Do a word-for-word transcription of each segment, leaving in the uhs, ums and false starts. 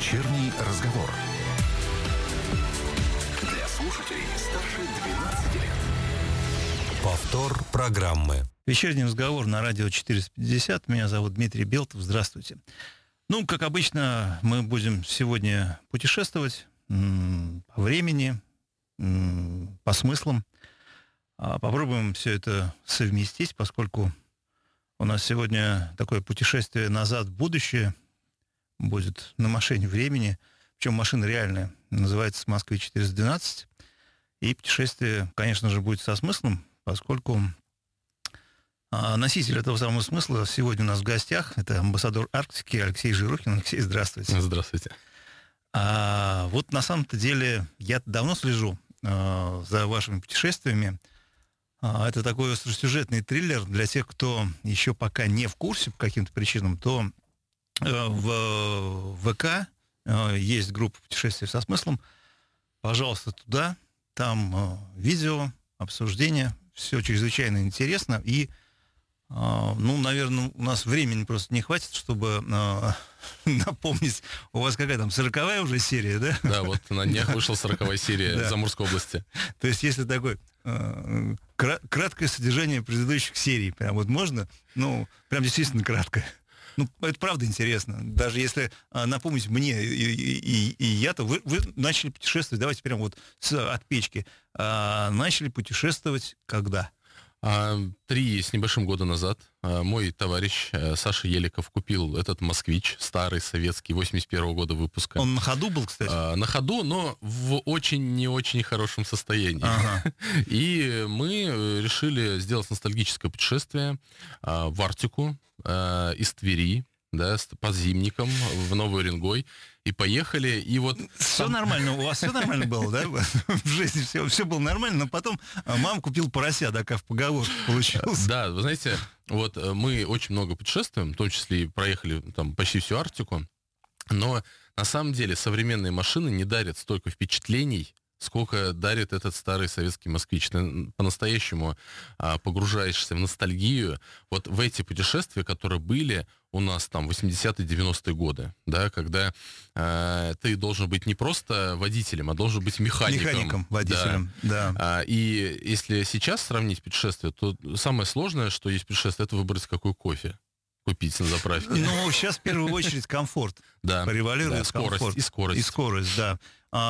Вечерний разговор. Для слушателей старше двенадцати лет. Повтор программы. Вечерний разговор на радио четыреста пятьдесят. Меня зовут Дмитрий Белтов. Здравствуйте. Ну, как обычно, мы будем сегодня путешествовать м- по времени, м- по смыслам. А попробуем все это совместить, поскольку у нас сегодня такое путешествие назад в будущее будет на машине времени. Причем машина реальная, называется «Москва четыреста двенадцать». И путешествие, конечно же, будет со смыслом, поскольку носитель этого самого смысла сегодня у нас в гостях. Это амбассадор Арктики Алексей Жирухин. Алексей, здравствуйте. Здравствуйте. А вот на самом-то деле я давно слежу а, за вашими путешествиями. А, это такой остросюжетный триллер для тех, кто еще пока не в курсе по каким-то причинам, то а, в ВК а, есть группа «Путешествия со смыслом». Пожалуйста, туда. Там а, видео, обсуждение. Все чрезвычайно интересно. И ну, наверное, у нас времени просто не хватит, чтобы э, напомнить. У вас какая там, сороковая уже серия, да? Да, вот на днях вышла сороковая серия Да. Заморской области. То есть, если такое э, кра- краткое содержание предыдущих серий, прям вот можно, ну, прям действительно краткое. Ну, это правда интересно. Даже если а, напомнить мне и, и, и, и я-то, вы, вы начали путешествовать, давайте прям вот с, от печки, а, начали путешествовать когда? А, Три с небольшим года назад а, мой товарищ а, Саша Еликов купил этот «Москвич», старый советский, восемьдесят первого года выпуска. Он на ходу был, кстати? А, на ходу, но в очень не очень хорошем состоянии. Ага. И мы решили сделать ностальгическое путешествие а, в Арктику а, из Твери, да, с- по Зимникам в Новый Уренгой. И поехали, и вот... Все там- нормально, у вас все нормально было, да? В жизни все, все было нормально, но потом а, мама купил порося, да, как в поговорке получилось. Да, вы знаете, вот э, мы очень много путешествуем, в том числе и проехали там почти всю Арктику, но на самом деле современные машины не дарят столько впечатлений, сколько дарит этот старый советский «Москвич». Ты по-настоящему а, погружаешься в ностальгию вот в эти путешествия, которые были у нас там в восьмидесятые девяностые годы, да, когда а, ты должен быть не просто водителем, а должен быть механиком. Механиком, водителем, да. А, и если сейчас сравнить путешествие, то самое сложное, что есть путешествие, это выбрать какой кофе купить на заправке. Ну, сейчас в первую очередь комфорт. Да, Превалирует да, скорость комфорт. и скорость. И скорость, да.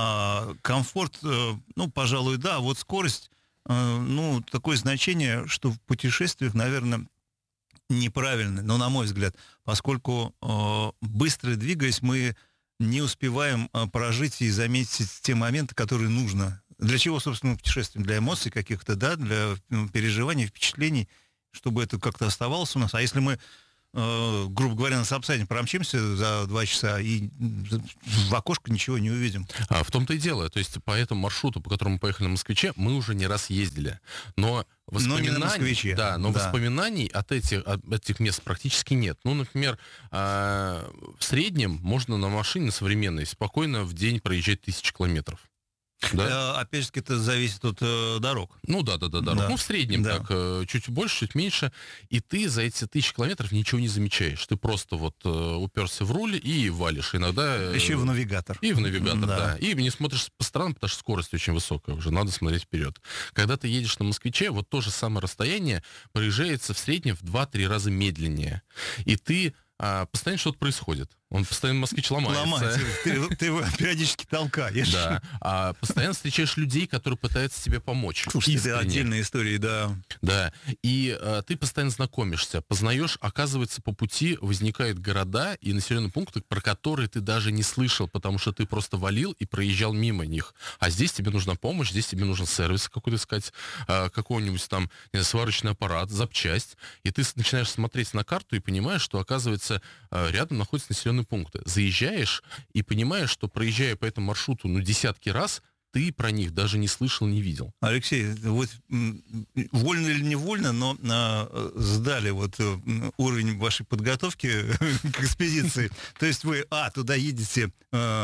А, комфорт, э, ну, пожалуй, да. Вот скорость, э, ну, такое значение, что в путешествиях, наверное, неправильно, но на мой взгляд, поскольку э, быстро двигаясь, мы не успеваем э, прожить и заметить те моменты, которые нужно. Для чего, собственно, мы путешествуем? Для эмоций каких-то, да, для ну, переживаний, впечатлений, чтобы это как-то оставалось у нас. А если мы, э, грубо говоря, на Сапсане промчимся за два часа и в окошко ничего не увидим. А, в том-то и дело. То есть по этому маршруту, по которому мы поехали на «Москвиче», мы уже не раз ездили. Но Но не на воспоминаний, «Москвиче». да, но Да. воспоминаний от этих, от этих мест практически нет. Ну, например, а, в среднем можно на машине современной спокойно в день проезжать тысячу километров. Да? Э, опять же, это зависит от э, дорог. Ну да, да, да, дорог. Да. Ну, в среднем Да. так, э, чуть больше, чуть меньше. И ты за эти тысячи километров ничего не замечаешь. Ты просто вот э, уперся в руль и валишь. Иногда... э, Еще и в навигатор. И в навигатор, Да. да. И не смотришь по сторонам, потому что скорость очень высокая уже, надо смотреть вперед. Когда ты едешь на «Москвиче», вот то же самое расстояние проезжается в среднем в два-три раза медленнее. И ты... А, постоянно что-то происходит. Он постоянно «Москвич» ломается. Ломать. Ты, ты его периодически толкаешь. Да. А постоянно встречаешь людей, которые пытаются тебе помочь. Слушайте, это Искренне. отдельная история, да. Да, и э, ты постоянно знакомишься, познаешь, оказывается, по пути возникают города и населенные пункты, про которые ты даже не слышал, потому что ты просто валил и проезжал мимо них. А здесь тебе нужна помощь, здесь тебе нужен сервис какой-то искать, э, какой-нибудь там, не знаю, сварочный аппарат, запчасть, и ты с- начинаешь смотреть на карту и понимаешь, что, оказывается, э, рядом находятся населенные пункты. Заезжаешь и понимаешь, что, проезжая по этому маршруту, ну, десятки раз, ты про них даже не слышал, не видел. Алексей, вот м, вольно или невольно, но а, сдали вот э, уровень вашей подготовки к экспедиции. То есть вы, а, туда едете э,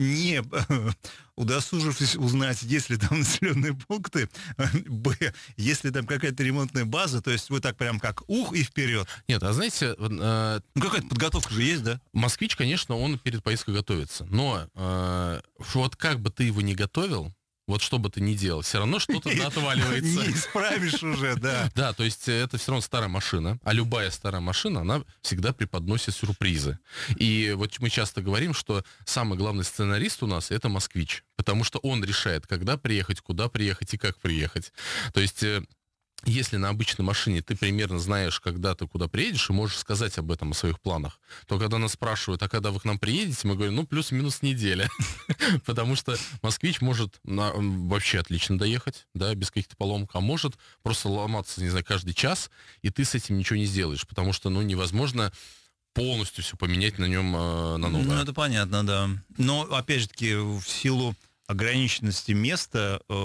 не удосужившись узнать, есть ли там населенные пункты, б, есть ли там какая-то ремонтная база, то есть вы так прям как ух и вперед. Нет, а знаете... Э, ну, какая-то подготовка же есть, да? Москвич, конечно, он перед поездкой готовится, но э, вот как бы ты его ни готовил, вот что бы ты ни делал, все равно что-то отваливается. Не исправишь уже, да. Да, то есть это все равно старая машина, а любая старая машина, она всегда преподносит сюрпризы. И вот мы часто говорим, что самый главный сценарист у нас — это москвич, потому что он решает, когда приехать, куда приехать и как приехать. То есть... Если на обычной машине ты примерно знаешь, когда ты куда приедешь, и можешь сказать об этом, о своих планах, то когда нас спрашивают, а когда вы к нам приедете, мы говорим, ну, плюс-минус неделя. Потому что москвич может вообще отлично доехать, да, без каких-то поломок, а может просто ломаться, не знаю, каждый час, и ты с этим ничего не сделаешь, потому что, ну, невозможно полностью все поменять на нем на новое. Ну, это понятно, да. Но, опять же таки, в силу ограниченности места, э,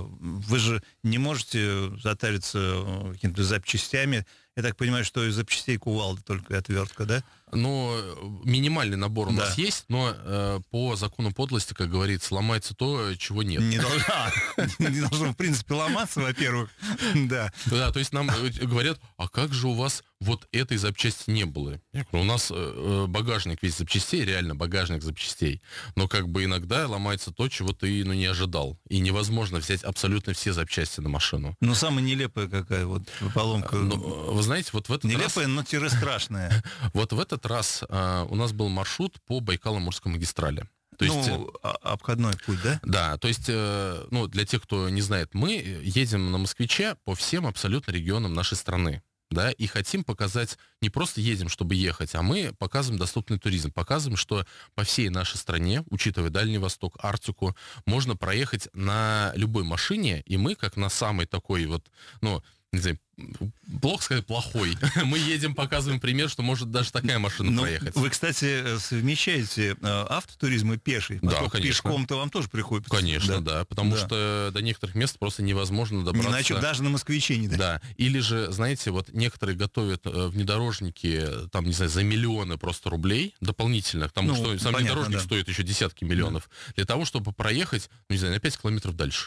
вы же не можете затариться какими-то запчастями. Я так понимаю, что из запчастей кувалда только отвертка, да? Ну, минимальный набор у да. нас есть, но э, по закону подлости, как говорится, ломается то, чего нет. Не должно, не должно в принципе, ломаться, во-первых. Да. Да, то есть нам говорят, а как же у вас вот этой запчасти не было? Я говорю, у нас э, багажник весь запчастей, реально багажник запчастей. Но как бы иногда ломается то, чего ты ну, не ожидал. И невозможно взять абсолютно все запчасти на машину. Ну, самая нелепая какая вот поломка. Ну, вы знаете, вот в этот нелепая, раз... но тире страшная. Вот в этот раз а, у нас был маршрут по Байкало-Амурской магистрали. То есть, ну, обходной путь, да? Да, то есть, э, ну, для тех, кто не знает, мы едем на «Москвиче» по всем абсолютно регионам нашей страны. Да, и хотим показать, не просто едем, чтобы ехать, а мы показываем доступный туризм, показываем, что по всей нашей стране, учитывая Дальний Восток, Арктику, можно проехать на любой машине, и мы, как на самый такой вот, ну, не знаю, плохо сказать, плохой. Мы едем, показываем пример, что может даже такая машина ну, проехать. Вы, кстати, совмещаете автотуризм и пеший. Да, конечно. Пешком-то вам тоже приходится. Конечно, да, да потому да. что до некоторых мест просто невозможно добраться. Иначе даже на «Москвиче» не да. Да, или же, знаете, вот некоторые готовят внедорожники, там, не знаю, за миллионы просто рублей дополнительно, потому ну, что сам понятно, внедорожник да. стоит еще десятки миллионов, да. для того, чтобы проехать, ну, не знаю, на пять километров дальше.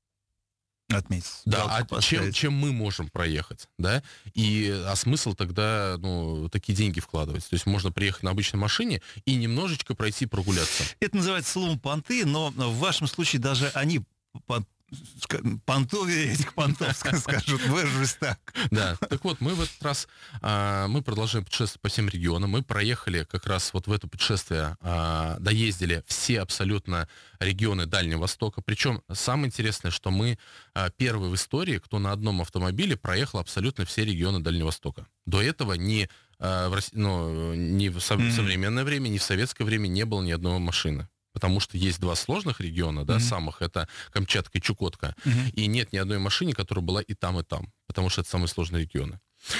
Отметить. Да, а чем, чем мы можем проехать, да? И, а смысл тогда, ну, такие деньги вкладывать? То есть можно приехать на обычной машине и немножечко пройти прогуляться. Это называется словом понты, но в вашем случае даже они понтовее этих понтов, скажут, выражусь так. Да, так вот, мы в этот раз, а, мы продолжаем путешествовать по всем регионам, мы проехали как раз вот в это путешествие, а, доездили все абсолютно регионы Дальнего Востока, причем самое интересное, что мы а, первые в истории, кто на одном автомобиле проехал абсолютно все регионы Дальнего Востока. До этого ни, а, в, ну, ни в со- mm-hmm. современное время, ни в советское время не было ни одной машины. Потому что есть два сложных региона, да, mm-hmm. самых, это Камчатка и Чукотка. Mm-hmm. И нет ни одной машины, которая была и там, и там. Потому что это самые сложные регионы.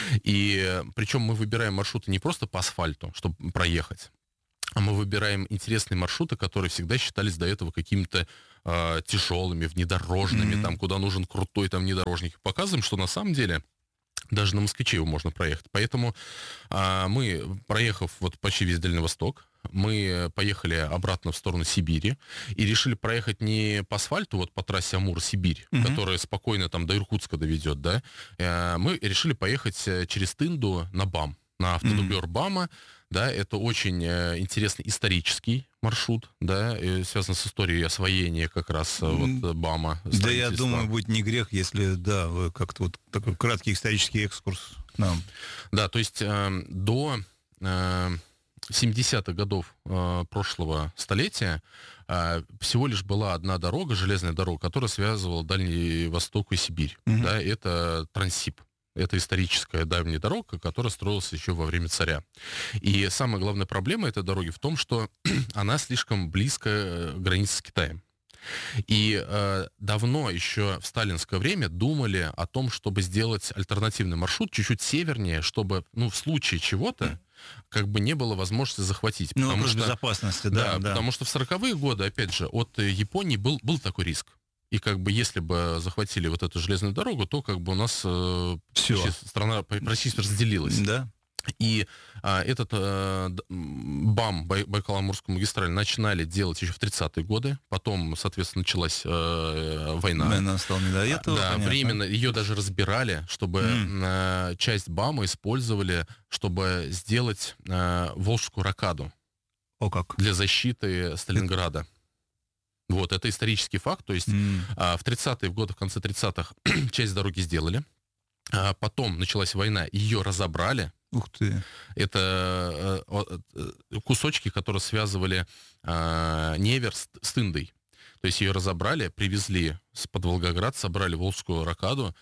И причем мы выбираем маршруты не просто по асфальту, чтобы проехать, а мы выбираем интересные маршруты, которые всегда считались до этого какими-то э, тяжелыми, внедорожными, mm-hmm. там, куда нужен крутой там внедорожник. Показываем, что на самом деле даже на «Москвиче» его можно проехать. Поэтому э, мы, проехав вот почти весь Дальний Восток, мы поехали обратно в сторону Сибири и решили проехать не по асфальту, вот по трассе Амур-Сибирь, uh-huh. которая спокойно там до Иркутска доведет, да. Мы решили поехать через Тынду на БАМ, на автодублер uh-huh. БАМа, да, это очень интересный исторический маршрут, да, связан с историей освоения как раз вот БАМа. Да, я думаю, будет не грех, если, да, вы как-то вот такой краткий исторический экскурс нам. Да, то есть э, до... Э, семидесятых годов э, прошлого столетия э, всего лишь была одна дорога, железная дорога, которая связывала Дальний Восток и Сибирь. Mm-hmm. Да, это Транссиб. Это историческая давняя дорога, которая строилась еще во время царя. И самая главная проблема этой дороги в том, что она слишком близко к границе с Китаем. И э, давно еще в сталинское время думали о том, чтобы сделать альтернативный маршрут чуть-чуть севернее, чтобы, ну, в случае чего-то, как бы не было возможности захватить. Ну, вопрос безопасности, да, да, да. Потому что в сороковые годы, опять же, от Японии был, был такой риск. И как бы если бы захватили вот эту железную дорогу, то как бы у нас э, Все. страна практически разделилась. Да. И а, этот а, д- м, БАМ, Бай- Байкало-Амурскую магистраль, начинали делать еще в тридцатые годы. Потом, соответственно, началась э, война. Наверное, стал не до А, этого, Да, понятно. временно ее даже разбирали, чтобы М. э, часть БАМа использовали, чтобы сделать э, Волжскую рокаду О как. для защиты Сталинграда. Вот, это исторический факт. То есть М. а, в тридцатые годы, в конце тридцатых часть дороги сделали. А потом началась война, ее разобрали. Ух ты. Это э, о- э, кусочки, которые связывали э, Невер с, с Тындой. То есть ее разобрали, привезли с-под Волгоград, собрали Волжскую рокаду,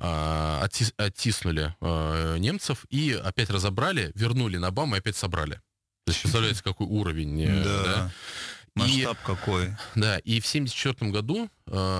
а, отти- оттиснули э, немцев и опять разобрали, вернули на БАМ и опять собрали. То есть представляете, какой уровень. э, Да. да? И, Масштаб какой. да, и в семьдесят четвёртом году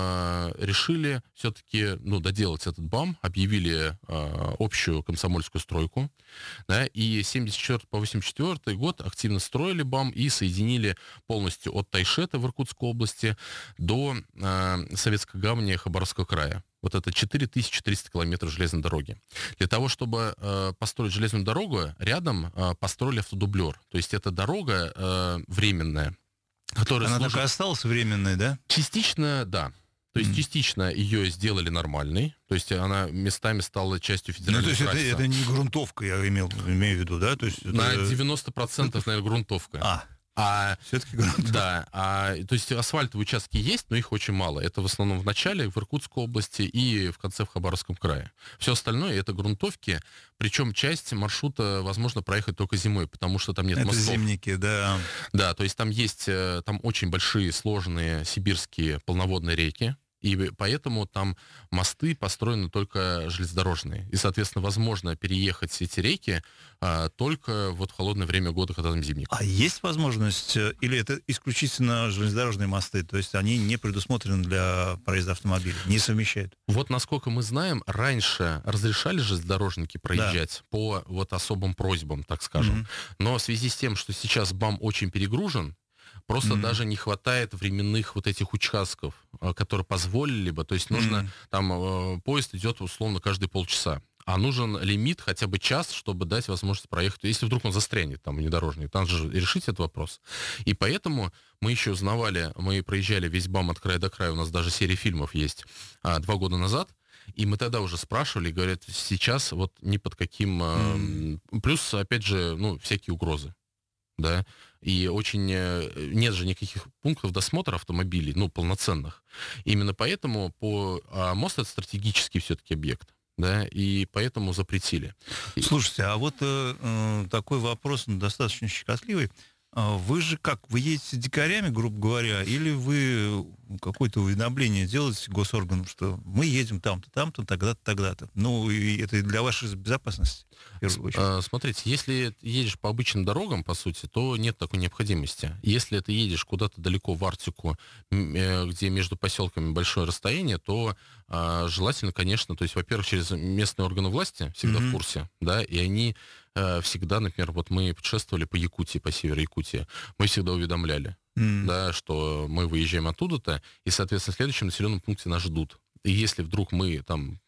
э, решили все-таки ну, доделать этот БАМ, объявили э, общую комсомольскую стройку, да, и с семьдесят четвёртого по восемьдесят четвёртый год активно строили БАМ и соединили полностью от Тайшета в Иркутской области до э, Советской гавани Хабаровского края. Вот это четыре тысячи триста километров железной дороги. Для того, чтобы э, построить железную дорогу, рядом э, построили автодублер. То есть это дорога э, временная, которая Она служит... так и осталась временной, да? Частично, да. То есть Мгм. частично ее сделали нормальной, то есть она местами стала частью Ну, федерального то есть это, правительства. это не грунтовка, я имел, имею в виду, да? То есть это- На девяносто процентов, наверное, грунтовка. А, А, все-таки грунтовка. да, а, то есть асфальтовые участки есть, но их очень мало. Это в основном в начале в Иркутской области и в конце в Хабаровском крае. Все остальное это грунтовки, причем часть маршрута возможно проехать только зимой, потому что там нет Это мостов. зимники, да. Да, то есть там есть, э, там очень большие, сложные сибирские полноводные реки, и поэтому там мосты построены только железнодорожные. И, соответственно, возможно переехать эти реки а, только вот в холодное время года, когда там зимник. А есть возможность, э, или это исключительно железнодорожные мосты, то есть они не предусмотрены для проезда автомобилей, не совмещают? Вот насколько мы знаем, раньше разрешали железнодорожники проезжать по вот особым просьбам, так скажем. Мгм. Но в связи с тем, что сейчас БАМ очень перегружен, просто Мгм. даже не хватает временных вот этих участков, э, которые позволили бы. То есть нужно, Мгм. там э, поезд идет условно каждые полчаса. А нужен лимит хотя бы час, чтобы дать возможность проехать. Если вдруг он застрянет, там, внедорожник, там же решить этот вопрос. И поэтому мы еще узнавали, мы проезжали весь БАМ от края до края, у нас даже серия фильмов есть, а, два года назад, и мы тогда уже спрашивали, говорят, сейчас вот ни под каким... э, Плюс, опять же, ну, всякие угрозы, да, и очень... э, Нет же никаких пунктов досмотра автомобилей, ну, полноценных. Именно поэтому по... а мост — это стратегический все-таки объект, да, и поэтому запретили. И- Слушайте, а вот э, э, такой вопрос, ну, достаточно щекотливый. А вы же как, вы едете дикарями, грубо говоря, или вы какое-то уведомление делаете госорганам, что мы едем там-то, там-то, тогда-то, тогда-то? Ну, и это и для вашей безопасности, в первую очередь. А, Смотрите, если ты едешь по обычным дорогам, по сути, то нет такой необходимости. Если ты едешь куда-то далеко в Арктику, м, э, где между поселками большое расстояние, то а, желательно, конечно, то есть, во-первых, через местные органы власти всегда Мгм. в курсе, да, и они э, всегда, например, вот мы путешествовали по Якутии, по северу Якутии, мы всегда уведомляли, М. да, что мы выезжаем оттуда-то, и, соответственно, в следующем населенном пункте нас ждут. И если вдруг мы там